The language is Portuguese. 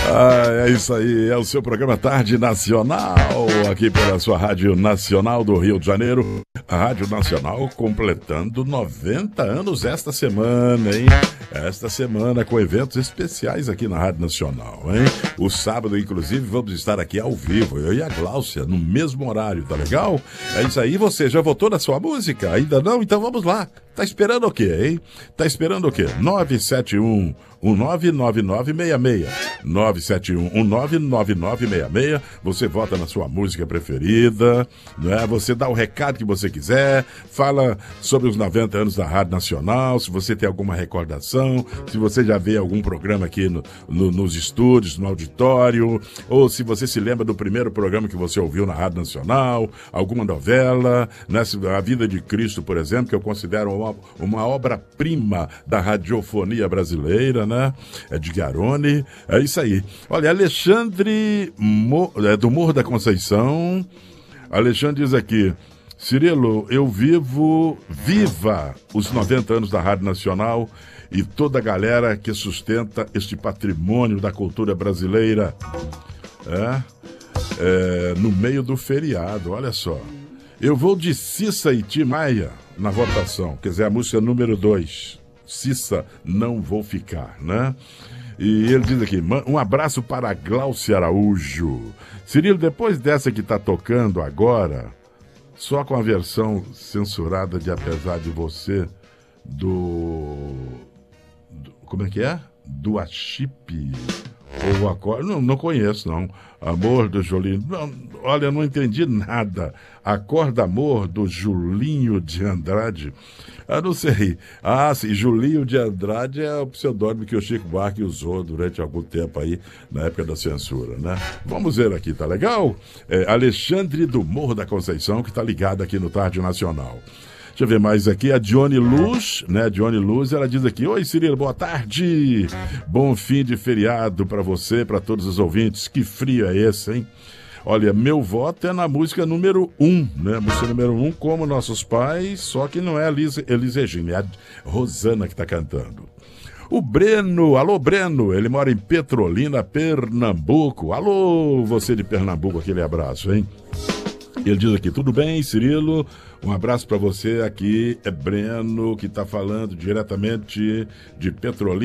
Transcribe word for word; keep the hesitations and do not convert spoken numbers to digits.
Ah, é isso aí, é o seu programa Tarde Nacional, aqui pela sua Rádio Nacional do Rio de Janeiro. A Rádio Nacional completando noventa anos esta semana, hein? Esta semana com eventos especiais aqui na Rádio Nacional, hein? O sábado, inclusive, vamos estar aqui ao vivo, eu e a Gláucia, no mesmo horário, tá legal? É isso aí, você já votou na sua música? Ainda não? Então vamos lá. Tá esperando o quê, hein? Tá esperando o quê? nove sete um, um nove nove nove seis seis. nove sete um, um nove nove nove seis seis. Você vota na sua música preferida, não é? Você dá o recado que você quiser, fala sobre os noventa anos da Rádio Nacional, se você tem alguma recordação, se você já vê algum programa aqui no, no, nos estúdios, no auditório, ou se você se lembra do primeiro programa que você ouviu na Rádio Nacional, alguma novela, né? A Vida de Cristo, por exemplo, que eu considero uma Uma, uma obra-prima da radiofonia brasileira, né? É de Garone. É isso aí. Olha, Alexandre Mo, é do Morro da Conceição. Alexandre diz aqui: Cirilo, eu vivo, viva os noventa anos da Rádio Nacional e toda a galera que sustenta este patrimônio da cultura brasileira. É, é, no meio do feriado, olha só. Eu vou de Cissa e Tim Maia na votação, quer dizer, a música número dois, Cissa, Não Vou Ficar, né? E ele diz aqui, um abraço para a Gláucia Araújo. Cirilo, depois dessa que tá tocando agora, só com a versão censurada de Apesar de Você, do... do como é que é? Do Achip... Ou acorde, não, não conheço não. Amor do Julinho, não, olha, não entendi nada. Acorda Amor do Julinho de Andrade, ah, não sei. Ah, sim, Julinho de Andrade é o pseudônimo que o Chico Buarque usou durante algum tempo aí, na época da censura, né? Vamos ver aqui, tá legal? É Alexandre do Morro da Conceição, que tá ligado aqui no Tarde Nacional. Deixa eu ver mais aqui, a Dione Luz, né, a Dione Luz, ela diz aqui: oi Cirilo, boa tarde, bom fim de feriado pra você, pra todos os ouvintes, que frio é esse, hein? Olha, meu voto é na música número um, né, música número um, Como Nossos Pais, só que não é a Elis, Elis Regina, é a Rosana que tá cantando. O Breno, alô Breno, ele mora em Petrolina, Pernambuco. Alô, você de Pernambuco, aquele abraço, hein? Ele diz aqui: tudo bem, Cirilo? Um abraço para você, aqui é Breno, que está falando diretamente de Petrolina.